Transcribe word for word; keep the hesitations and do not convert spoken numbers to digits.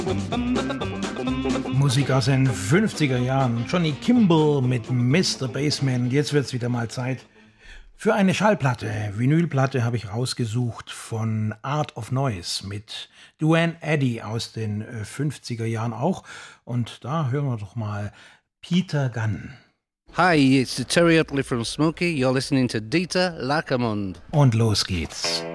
Musik aus den fünfziger Jahren. Johnny Kimball mit Mister Bassman. Jetzt wird's wieder mal Zeit für eine Schallplatte. Vinylplatte habe ich rausgesucht von Art of Noise mit Duane Eddy aus den fünfziger Jahren auch. Und da hören wir doch mal Peter Gunn. Hi, it's Terry Utley from Smokey. You're listening to Dieter Lacamond. Und los geht's.